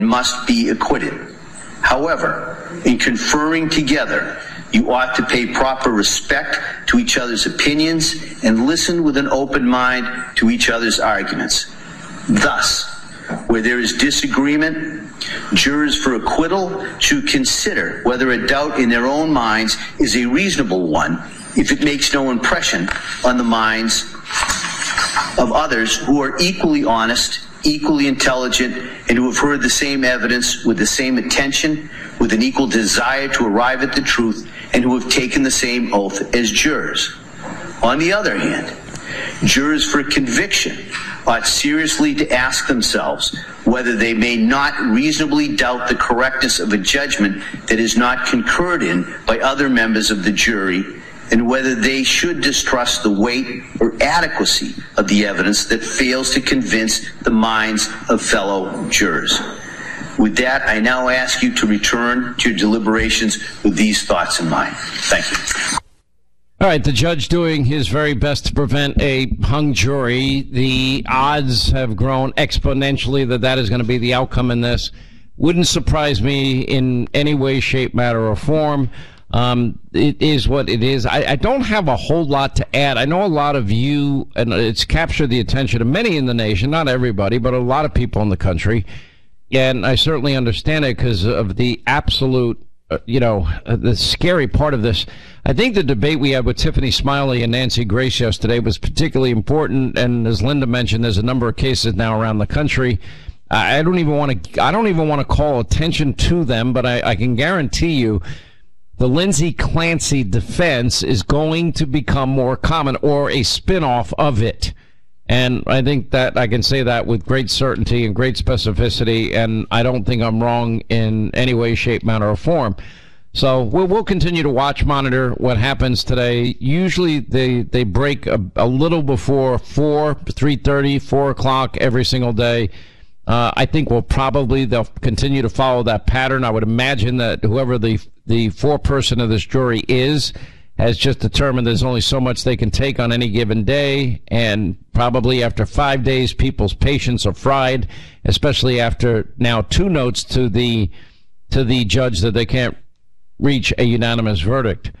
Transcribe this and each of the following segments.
must be acquitted. However, in conferring together, you ought to pay proper respect to each other's opinions and listen with an open mind to each other's arguments. Thus, where there is disagreement, jurors for acquittal should consider whether a doubt in their own minds is a reasonable one if it makes no impression on the minds of others who are equally honest, equally intelligent, and who have heard the same evidence with the same attention, with an equal desire to arrive at the truth, and who have taken the same oath as jurors. On the other hand, jurors for conviction ought seriously to ask themselves whether they may not reasonably doubt the correctness of a judgment that is not concurred in by other members of the jury, and whether they should distrust the weight or adequacy of the evidence that fails to convince the minds of fellow jurors. With that, I now ask you to return to your deliberations with these thoughts in mind. Thank you. All right, the judge doing his very best to prevent a hung jury. The odds have grown exponentially that is going to be the outcome in this. Wouldn't surprise me in any way, shape, matter, or form. It is what it is. I don't have a whole lot to add. I know a lot of you, and it's captured the attention of many in the nation, not everybody, but a lot of people in the country. And I certainly understand it because of the absolute, the scary part of this. I think the debate we had with Tiffany Smiley and Nancy Grace yesterday was particularly important. And as Linda mentioned, there's a number of cases now around the country. I don't even want to call attention to them, but I can guarantee you the Lindsay Clancy defense is going to become more common, or a spin-off of it. And I think that I can say that with great certainty and great specificity, and I don't think I'm wrong in any way, shape, manner, or form. So we'll continue to monitor what happens today. Usually they break a little before 3:30, 4 o'clock every single day. I think they'll continue to follow that pattern. I would imagine that whoever the foreperson of this jury has just determined there's only so much they can take on any given day, and probably after 5 days, people's patience are fried, especially after now 2 notes to the judge that they can't reach a unanimous verdict.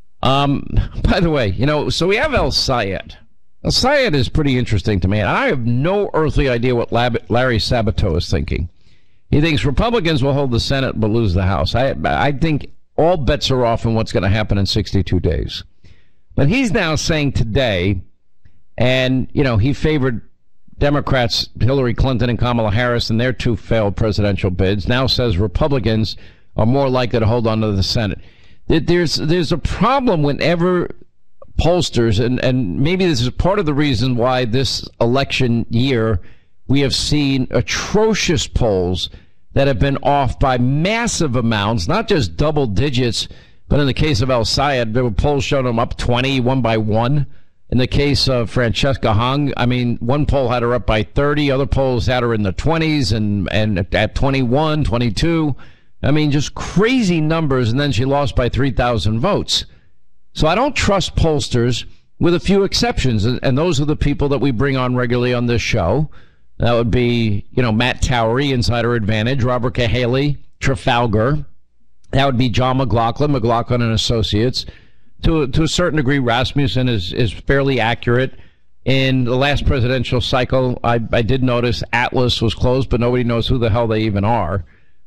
By the way, so we have El Sayed. El Sayed is pretty interesting to me, and I have no earthly idea what Larry Sabato is thinking. He thinks Republicans will hold the Senate but lose the House. I think all bets are off on what's going to happen in 62 days. But he's now saying today, and, he favored Democrats, Hillary Clinton and Kamala Harris, in their 2 failed presidential bids, now says Republicans are more likely to hold on to the Senate. There's a problem whenever pollsters, and maybe this is part of the reason why this election year we have seen atrocious polls that have been off by massive amounts, not just double digits, but in the case of El Sayed, there were polls showing him up 20, 1 by 1. In the case of Francesca Hung, one poll had her up by 30, other polls had her in the 20s and at 21, 22. Just crazy numbers, and then she lost by 3,000 votes. So I don't trust pollsters, with a few exceptions, and those are the people that we bring on regularly on this show. That would be, Matt Towery, Insider Advantage, Robert Cahaley, Trafalgar. That would be John McLaughlin and Associates. To a certain degree, Rasmussen is fairly accurate. In the last presidential cycle, I did notice Atlas was closed, but nobody knows who the hell they even are.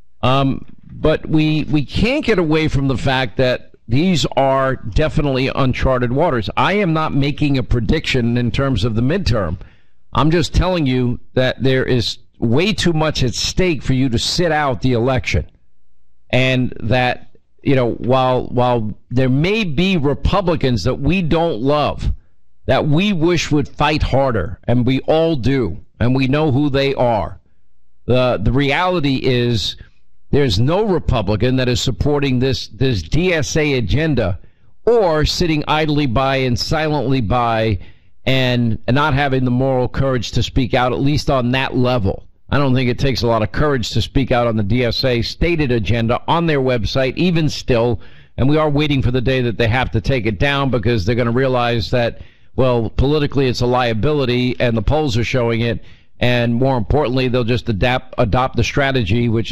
But we can't get away from the fact that these are definitely uncharted waters. I am not making a prediction in terms of the midterm. I'm just telling you that there is way too much at stake for you to sit out the election. And that, while there may be Republicans that we don't love, that we wish would fight harder, and we all do, and we know who they are, the reality is there's no Republican that is supporting this DSA agenda, or sitting idly by and silently by and not having the moral courage to speak out, at least on that level. I don't think it takes a lot of courage to speak out on the DSA stated agenda on their website, even still, and we are waiting for the day that they have to take it down, because they're going to realize that, well, politically it's a liability, and the polls are showing it, and more importantly, they'll just adopt the strategy, which